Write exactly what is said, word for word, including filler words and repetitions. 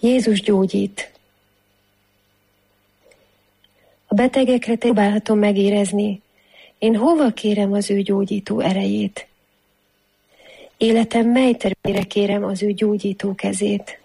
Jézus gyógyít. A betegekre próbálhatom megérezni, én hova kérem az ő gyógyító erejét. Életem mely területére kérem az ő gyógyító kezét.